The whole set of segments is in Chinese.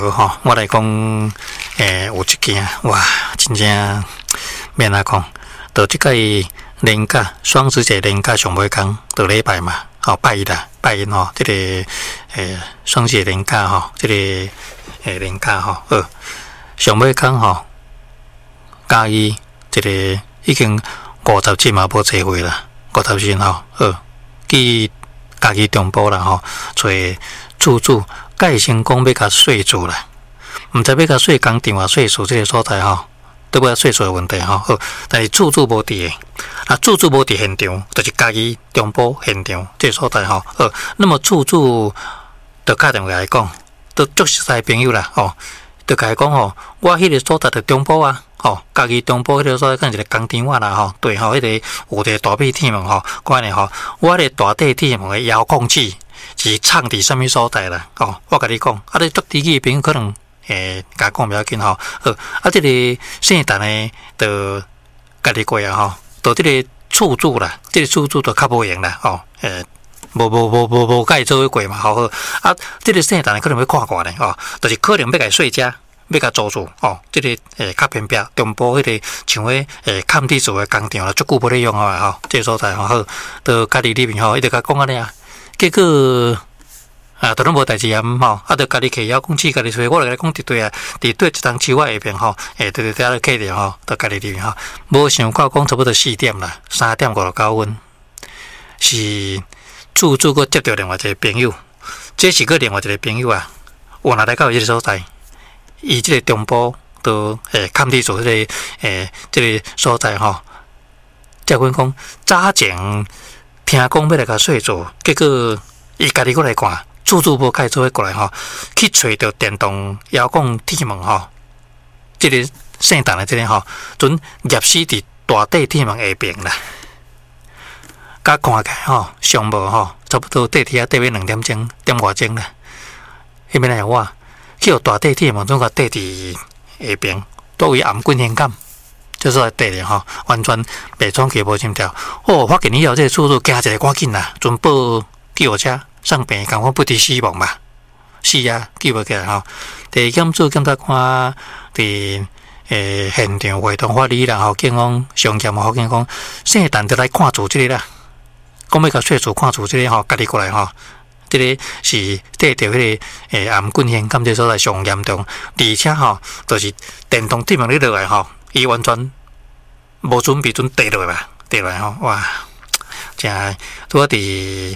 吼，我来讲，有一件哇，真正免哪讲，就即个年假双十节年假上尾工，就礼拜嘛，拜一啦，拜一吼，即个双十节年假吼，即个年假吼，上尾工吼，嘉义即个已经57嘛，无坐回啦，57吼，去家己中部啦吼，找厝主。介成功要甲税住啦，毋知要甲税工厂啊、税署这个所在吼，都要税数的问题吼。好，但是厝主无伫的，厝主无伫现场，就是家己中部现场这个所在吼。那么厝主就打电话来讲，都足熟悉朋友啦，就甲伊讲吼，我迄个所在伫中部啊，家己中部迄个所在敢一个工厂啊啦吼，对吼，迄个有一个大尾铁门吼，讲咧吼，我迄个大底铁门的遥控器。是藏伫什么所在啦？我甲你讲，你足低级朋友可能甲讲不要紧吼。即个姓陈的，就家己过啊吼，就即个厝主啦，即个厝主就较无用啦无甲伊做伙过嘛吼。即个姓陈的可能要看看咧就是可能要甲伊税家，要甲租住即个较偏僻中部迄个像砍地主的工厂啦，足久无咧用啊即个所在好，就家己里面伊就甲讲安尼啊。结果都拢无代志就家己摕遥控器，家己吹，我来甲你讲，伫对一丛树仔下边对咧客着到家己里面无想到讲差不多4点啦，3点59分，是厝主阁接到另外一个朋友，这是个另外一个朋友啊，有哪来到即个所在，伊即个中部都看地主迄个即个所在才阮讲早前。听讲要来甲税做，结果伊家己过来看，厝主无开做伙过来去找到电动遥控铁门即个姓陈的即个准入死伫大底铁门下边啦。甲看起来上无差不多底铁底要2点钟，点外钟啦。迄边来我去大底铁门，总甲底伫下边，多为暗棍现感。就是来地咧完全白装起无心跳。发现以后这个厝主惊一个赶紧啦，准报救护车上病，赶快不治死亡吧。是啊，救不起来第二检检察官伫现场会同法理啦警方上检法警讲，姓陈就来看厝即个啦，讲要甲税署看厝即个家己过来即个是得着迄个暗棍现感这所在上严重，而且就是电动铁门咧落来伊完全无准备地落吧，地落来哇！真拄啊伫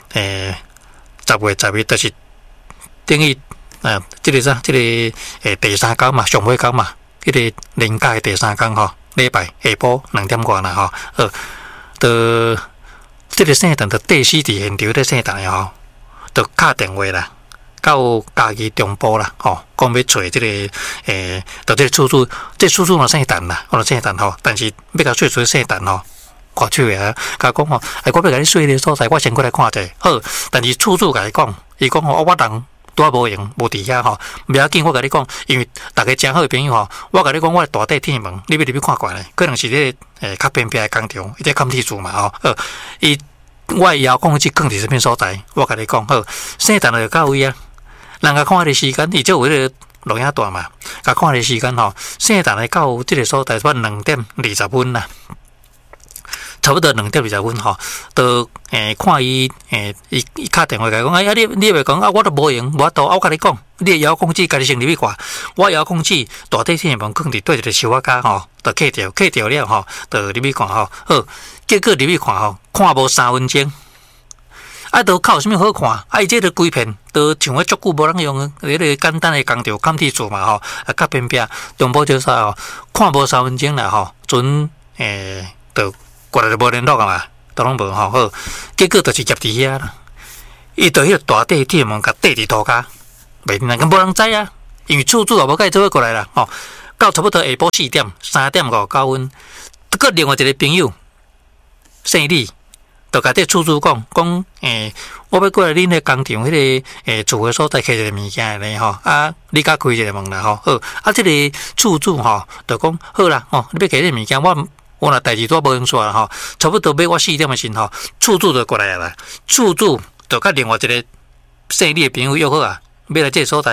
10月11，就是等于即个啥？即个第3天嘛，上尾工嘛，迄个年假的第3天礼拜下晡2点外啦就即个姓陈就地死伫现场，姓陈的就敲电话啦。到家己中部啦，讲要找即个就即个厝主，即厝主嘛姓陈啦，我姓陈但是要甲税出姓陈看手的甲讲我要甲你税的所在，我先过来看者好。但是厝主甲伊讲，伊讲我人拄啊无用，无伫遐不要紧，我甲你讲，因为大家真好的朋友我甲你讲，我大底铁门，你要入去看看咧，可能是迄个较偏僻的工厂，伊在砍铁柱嘛伊我遥控器放伫什么所在，我甲你讲好，姓陈就到位啊。人家看的时间，伊就有迄个录影带嘛。甲看的时间姓陈的到即个所在，差不多2点20分啦，差不多2点20分都看伊伊敲电话甲讲，你袂讲我都无用，我甲你讲，你的遥控器家己先入去看，我遥控器大底铁门放伫对一个树仔骹就客掉了就入去看好，结果入去看看无3分钟。都靠有啥物好看？伊这个规片都像足久无人用迄个简单的工厂砍铁柱嘛较偏僻中部就是看无3分钟啦准就过来就无联络啊嘛，都拢无好，结果就是夹伫遐啦。伊就迄个大底铁门甲缀伫涂骹，袂能无人知啊，因为厝主也无甲伊做伙过来啦到差不多下晡4点3点59分，搁另外一个朋友姓李。就甲这厝主讲，我要过来恁个工厂迄个住的所在摕一个物件咧你甲开一个门啦好，这个厝主就讲好啦你要摕这个物件，我若代志都无用煞啦差不多要我4点的时厝主就过来啦，厝主就甲另外一个姓李的朋友约好要来这个所在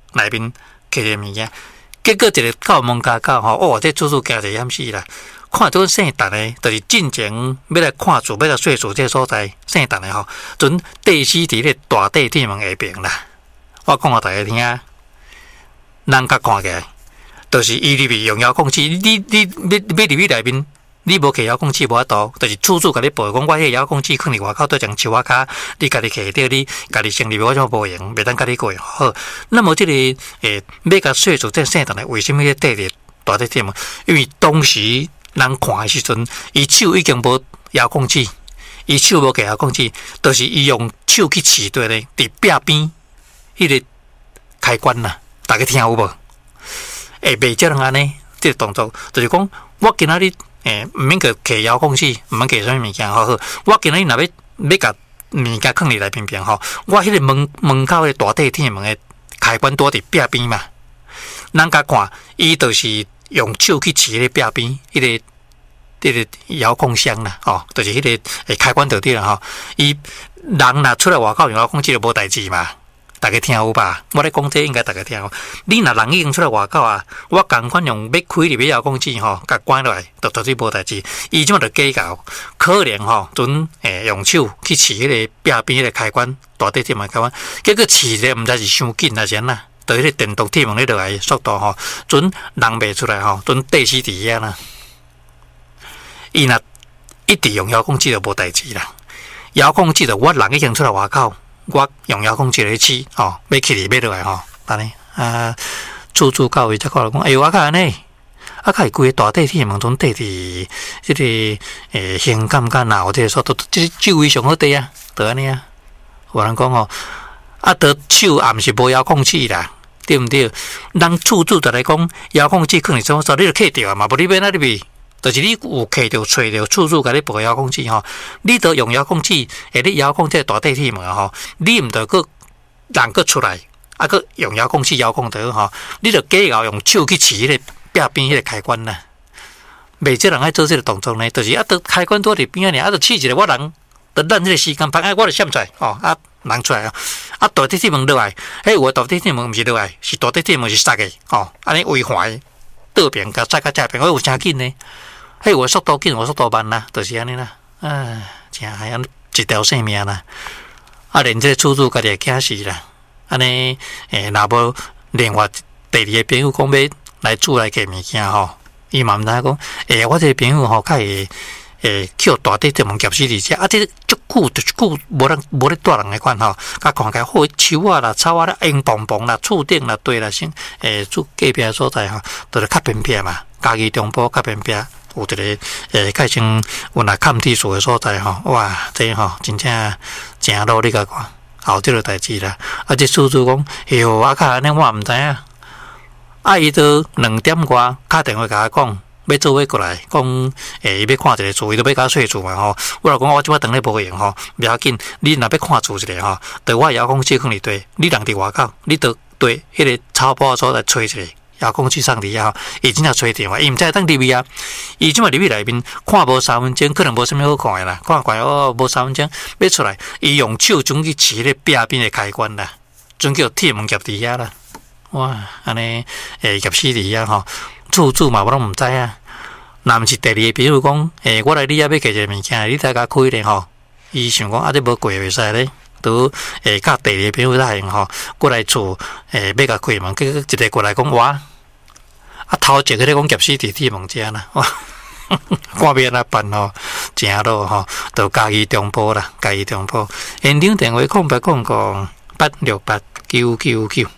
内面摕着物件，结果一个狗门家狗吼，哦，这厝惊者险死啦！看到姓陈的，就是进前要来看厝，要来说厝这所在，姓陈的吼，准地死伫咧大地铁门下边啦。我讲互大家听，人甲看起来，就是伊入面用遥控器，你要入去内面。你无摕遥控器无法度，就是厝主甲你报讲，我迄遥控器放伫外口对将树仔骹，你家己摕着，你家己先入，我怎无用，袂当甲你过好。那么这个要甲说出这姓陈的为什么要缀伫大地铁门？因为当时人看的时阵，伊手已经无遥控器，伊手无摕遥控器，就是伊用手去刺对咧，伫壁边迄个开关啦，大家听有无？会袂遮人安尼，这个动作就是讲，我今仔日。毋免个摕遥控器，毋免摕啥物物件，好好。我今日若要甲物件放入来边边吼，我迄个门口迄大地铁门的开关躲伫壁边嘛。人家看，伊就是用手去刺迄个壁边，迄个遥控箱啦，哦，就是迄个开关就对啦吼。伊人若出来外口用遥控器就无代志嘛。大家听有吧？我咧讲这应该大家听有。你若人已经出来外口啊，我共款用要开入去遥控器吼，甲关落来，就绝对无代志。伊即马就计较，可能吼，准用手去刺迄个壁边迄个开关，大地铁门开关，结果刺咧毋知是伤紧还是安那，就迄个电动铁门咧落来速度吼，准人袂出来吼，准地死伫遐啦。伊若一直用遥控器就无代志啦。遥控器就我人已经出来外口。我用遥控器来试，吼，要起入要落来吼，安尼厝主到位才讲来讲，哎呦，我较安尼，较规个大地铁门总缀伫即个性感甲闹这所，即周围上好缀啊，就安尼啊。有人讲吼，得手也毋是无遥控器啦，对毋对？人厝主就来讲，遥控器放伫什么所，你就摕着啊嘛，无你要哪入去？就是你有摕着揣着厝主甲你报遥控器吼，你得用遥控器，你遥控这大地铁门吼，你毋得个人个出来，个用遥控器遥控着吼，你着计较用手去刺迄个壁边迄个开关啦。袂即人爱做即个动作呢，就是得开关躲伫边啊，得刺一个我人，得咱即个时间拍，我着闪出来吼，人出来啊，大地铁门落来，有大地铁门毋是落来，是大地铁门是塞个吼，安尼围环倒边甲塞甲正边，有诚紧呢。我速度紧，我速度慢啦，就是安尼啦。真系安一条性命啦。连这厝主家己会惊死啦。安尼若无另外第二个朋友讲要来厝内摕物件吼，伊嘛毋知讲，我这个朋友吼，较会去大地铁门夹死伫遮，这足久无咧带人来款吼，甲看起来好树啊啦、草啊啦、硬邦邦啦、厝顶啦、地啦，先厝隔壁所在吼，就是较偏僻嘛，家己中部较偏僻。有一个较像有若看地数的所在吼，哇，这吼真正真努力甲看，后即个代志啦。这厝主讲，哟，较安尼我毋知影。伊都2点外打电话甲我讲，要做伙过来，讲伊要看一个厝，伊都要甲我说厝嘛吼。我就讲我即摆当咧无用吼，不要紧。你若要看厝一个吼，就我遥控器放伫地，你人伫外口，你就对迄个草埔所在吹一个。遥控器上伫遐，伊真正吹电话，伊毋知当入去啊。伊即马入去内面看无3分钟，可能无啥物好看诶啦。看无3分钟要出来，伊用手准去刺咧壁边诶开关啦，准叫铁门夹伫遐啦。哇，安尼夹死伫遐吼，厝主嘛我拢毋知啊。若毋是第二个朋友讲，我来你遐要摕一个物件，你再甲开咧吼。伊想讲这无过袂使咧。都甲第二个朋友来吼，过来厝要甲开门，结果一个过来讲我头一个咧讲夹死伫铁门遮啦，看要安怎办吼，真咯吼，就家己中部啦，家己中部，现场电话0800-868-999。